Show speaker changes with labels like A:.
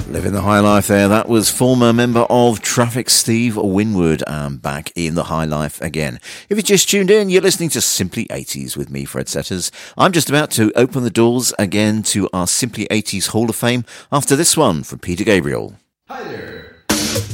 A: Living the high life there. That was former member of Traffic Steve Winwood, back in the high life again. If you just tuned in, you're listening to Simply 80s with me, Fred Setters. I'm just about to open the doors again to our Simply 80s Hall of Fame after this one from Peter Gabriel.
B: Hi there.